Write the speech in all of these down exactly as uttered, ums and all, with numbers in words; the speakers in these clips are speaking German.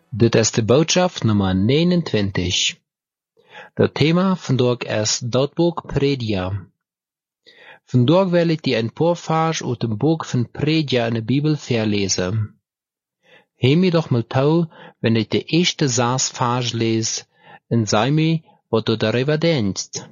Dit is de boodschap nummer negenentwintig. Het thema vandaag is dat boek Predia. Vandaag wil ik die een paar vers uit het boek van Predia in de Bibel verlezen. Heem me doch mal toe, wenn ik de eerste zes vers lees, en zei me wat du darüber denkst.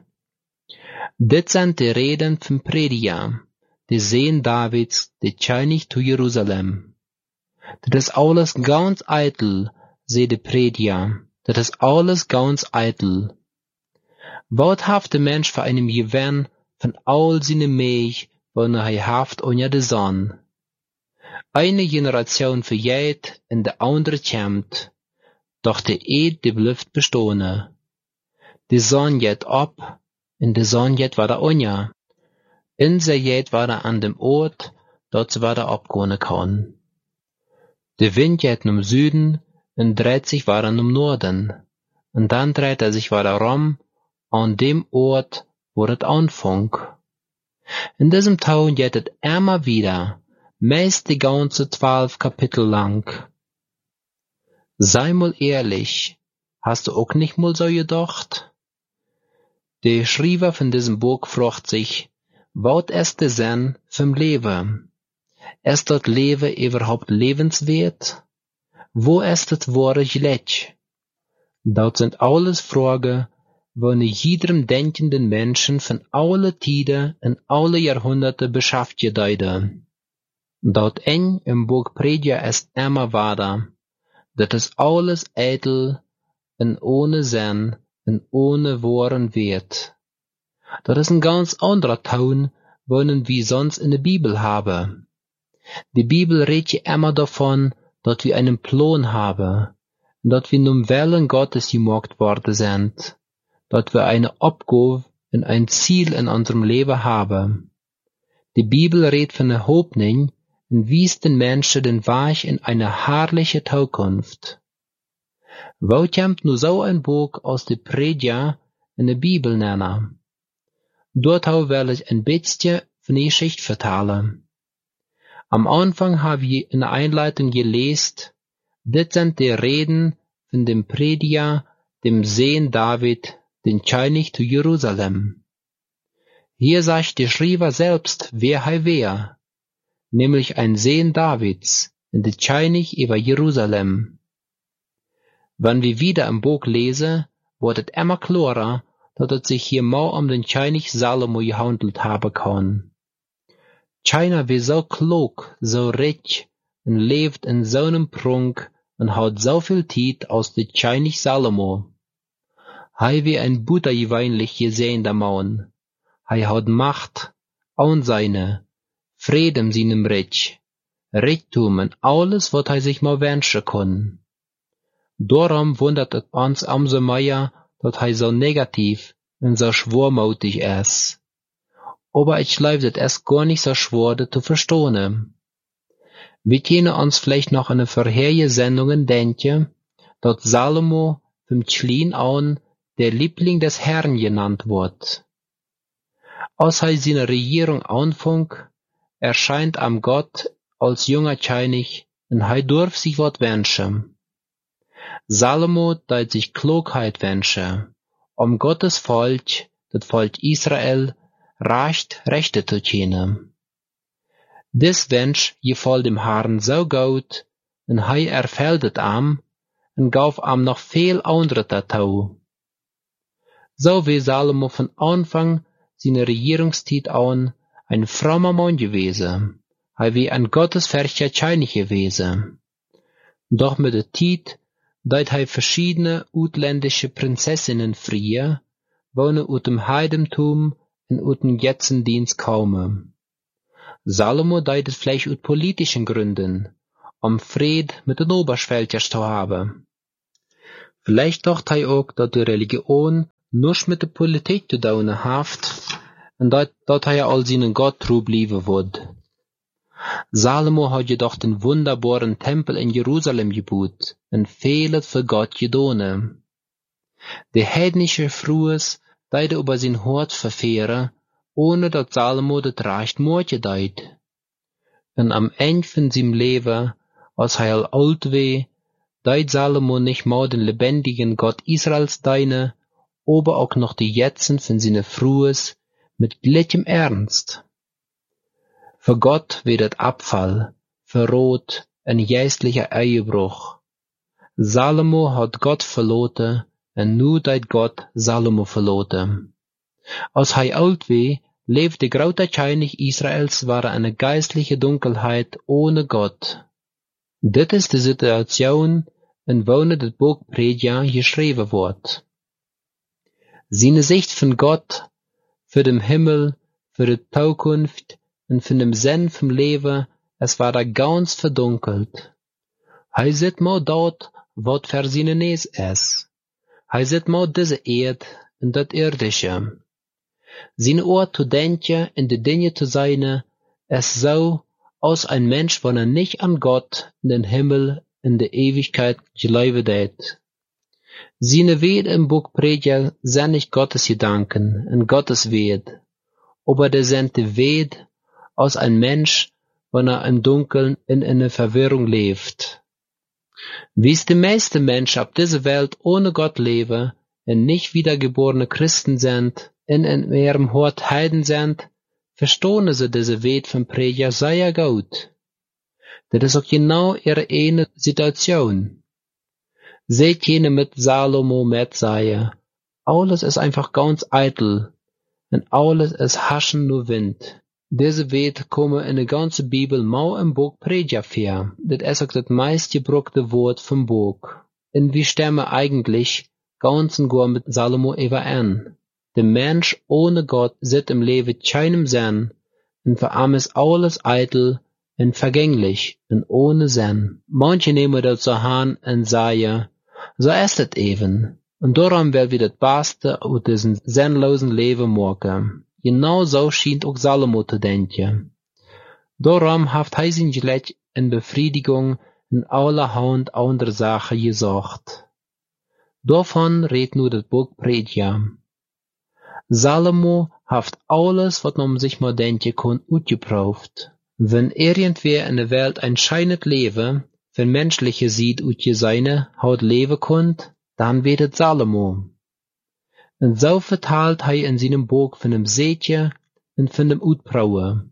Dit zijn de reden van Predia, de Zoon Davids, de König zu Jerusalem. Dit is alles ganz eitel, zei de Predia, dat is alles ganz eitel. Wat heeft de mens voor einem gewen van al zijn meeg, wanneer hij heeft onder de zon? Eine generation vergeet en de andere komt, doch de eed die blijft bestaan. De zon gaat op, en de zon gaat weer onder. En ze gaat weer aan dem Ort, dat ze weer opkomen kan. De wind gaat naar Süden en dreht sich weer naar Norden. En dan dreht er sich weer rum an dem Ort, wo het anfängt. In diesem Tau geht het immer wieder, meist die ganze zwölf Kapitel lang. Sei mal ehrlich, hast du auch nicht mal so gedacht? Der Schreiber von diesem Buch fragt sich, wat ist der Sinn vom Leben? Ist das Leben überhaupt lebenswert? Wo ist das wahre Glück? Das sind alles Fragen, wanneer jedem denkenden Menschen von alle Tiden en alle Jahrhunderte beschäftigt werden. Dat eng im Buch Predia ist immer wahr, dat is alles eitel en ohne Sinn en ohne wahren Wert. Dat is ein ganz anderer Ton, wanneer wir sonst in der Bibel haben. Die Bibel redet ja immer davon, dat wir einen Plan haben, dat wir nun Willen Gottes gemacht worden sind, dat wir eine Aufgabe und ein Ziel in unserem Leben haben. Die Bibel redet von der Hoffnung und wies den Menschen den Weg in eine herrliche Zukunft. Wo kommt nu so ein Buch aus der Predia in der Bibel nennen? Dort will ich ein bisschen von der Geschichte vertellen. Am Anfang habe ich in der Einleitung gelesen, dit sind die Reden von dem Predia, dem Sohn David, den König zu Jerusalem. Hier sagt der Schreiber selbst, wer er wär, nämlich ein Sohn Davids, und der König über Jerusalem. Wenn wir wieder im Buch lesen, wird es immer klarer, dass es sich hier mal um den König Salomo gehandelt haben kann. Keiner wie so klug, so reich und lebt in so einem Prunk und hat so viel Zeit aus der König Salomo. Hij wie ein buttergewöhnlich gesehender Mann. Hij hat Macht, und seine, Frieden seinem Reich, Reichtum und alles, was hij sich mal wünschen kann. Darum wundert es uns umso mehr, dass hij so negativ und so schwermutig ist. Aber ich glaube, das ist gar nicht so schwer, das zu verstehen. Wir können uns vielleicht noch an eine vorherige Sendungen denken, dass Salomo vom Klein an der Liebling des Herrn genannt wird. Als er seine Regierung anfing, erscheint am Gott als junger König und er darf sich was wünschen. Salomo deit sich Klugheit wünschen, um Gottes Volk, das Volk Israel, recht Rechte zu kennen. Dies Wunsch gefällt dem Herrn so gut, und er erfüllt es ihm und gab ihm noch viel andere dazu. So wie Salomo von Anfang seiner Regierungszeit an ein frommer Mann gewesen, er wie ein gottesfürchtiger König gewesen. Doch mit der Zeit, deit er verschiedene utländische Prinzessinnen frie, wohne ut dem Heidentum und ut dem Götzendienst kaume. Salomo deit es vielleicht ut politischen Gründen, um Fried mit den Oberschwelters zu haben. Vielleicht dacht er auch, dass die Religion nur mit der Politik zu tun hat, und dat, dat er all seinen Gott treu bleiben wird. Salomo hat jedoch den wunderbaren Tempel in Jerusalem gebaut und vieles für Gott getan. Der heidnische Frues deide über sein Hort verfehre, ohne dass Salomo das Recht moortje deid. Und am Ende von seinem Leben, als er alt weh, deit Salomo nicht mal den lebendigen Gott Israels deine, aber auch noch die Jetzen von seine Frues mit gleichem Ernst. Für Gott wird Abfall, Verrot, ein geistlicher Ehebruch. Salomo hat Gott verloten, en nu deit Gott Salomo verloten. Als hij oud wie, leefde grote König Israels waren eine geistliche Dunkelheit ohne Gott. Dit is de Situation, in wone het Buch Prediger geschreven wordt. Seine Sicht von Gott, für den Himmel, für die Zukunft und von dem Sinn vom Leben, es war da ganz verdunkelt. Hij zit mal dort, wat für seine Nes is. Hij zit mal diese Erd in dat Irdische. Zijn Ohr zu denken in de Dinge zu seine, es so, als ein Mensch, wenn er nicht an Gott, in den Himmel, in der Ewigkeit glauben det. Seine Wed im Buch Prediger sind nicht Gottes Gedanken, in Gottes Wed, aber der sind die Wed, als ein Mensch, wenn er im Dunkeln in einer Verwirrung lebt. Wie es die meisten Menschen auf dieser Welt ohne Gott leben, und nicht wiedergeborene Christen sind, in in ihrem Hort Heiden sind, verstehen sie diese Wed von Prediger sehr gut. Das ist auch genau ihre eine Situation. Seht jene mit Salomo mit sei, alles ist einfach ganz eitel, und alles ist haschen nur Wind. Diese Wed kommen in der ganzen Bibel mal im Buch Prediger vor. Das ist auch das meistgebrauchte Wort vom Buch. Und wir stimmen eigentlich ganz und gar mit Salomo überein. Der Mensch ohne Gott sieht im Leben keinem Sinn, und für ihn ist alles eitel und vergänglich und ohne Sinn. Manche nehmen das so an und sagen, so ist es eben, und darum will wir das Beste aus diesem sinnlosen Leben machen. Genau so scheint auch Salomo zu denken. Darum hat er sich gleich in Befriedigung in allerhand andere Sachen gesucht. Davon redet nur das Buch Prediger. Salomo hat alles, was man sich mal denken kann, ausgeprüft. Wenn irgendwer in der Welt ein scheinet Leben, wenn menschliche sieht, utje seine Haut leben konnt, dann wird es Salomo. Und so verteilt er in seinem Buch von dem Seetje und von dem Utbraue.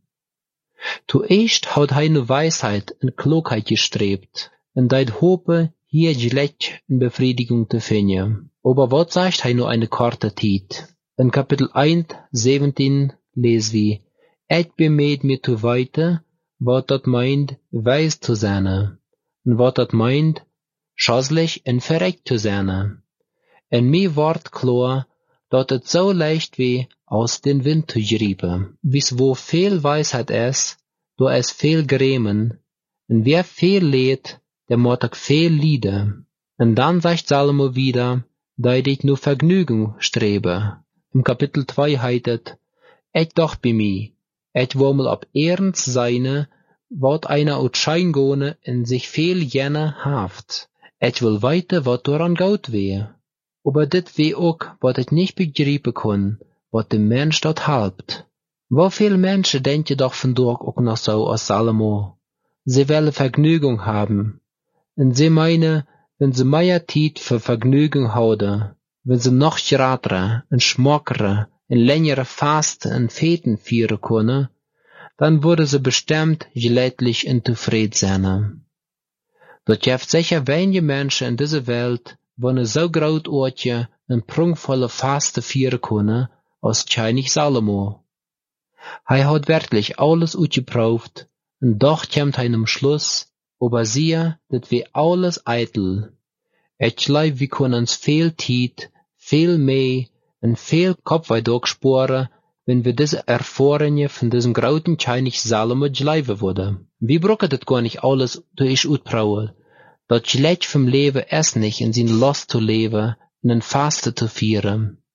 Zuerst hat er nur Weisheit und Klugheit gestrebt, und deit Hope hier gleich in Befriedigung zu finden. Aber was sagt er nur eine kurze Zeit? In Kapitel eins, siebzehn lesen wir, Ich bemeid mir zu weiter, wat dat meint, weis zu sein, und wat dat meint, schoslich und verreckt zu sein. En mir ward klar, dat het so leicht wie aus den Wind zu griepen. Bis wo viel Weisheit ist, do es viel Grämen, und wer viel leht, der mord auch viel Lieder. Und dann sagt Salomo wieder, da ich nur Vergnügen strebe. Im Kapitel zwei heißt es, Ich doch bei mir, ich wo mal ab Ehrens seine, wat einer ut Scheingone in sich viel jene haft. Ich will weiter, wat daran gaut weh. Aber dit weh auch, wat ich nicht begreifen kann, wat dem Mensch dort halbt. Wo viel Menschen denken doch von dort auch noch so als Salomo. Sie wollen Vergnügung haben. Und sie meinen, wenn sie mehr Zeit für Vergnügen haben, wenn sie noch geratere und schmockere und längere Fasten und Feten feiern können, dann würde sie bestimmt geleidlich und zufrieden sein. Dort gibt sicher wenige Menschen in dieser Welt, wo eine so groß Ortje und prunkvolle Fasten feiern können, als König Salomo. Er hat wirklich alles ausgeprüft, und doch kommt er am Schluss, aber siehe, dat wir alles eitel. Ich glaube, wir können uns viel Zeit, viel mehr und viel Kopfweit sparen, wenn wir diese Erfahrungen von diesem großen König Salomo glauben würden. Wir brauchen das gar nicht alles durch ausprobieren. Das schlecht vom Leben ist nicht, in seine Lust zu leben, in den Fasten zu feiern.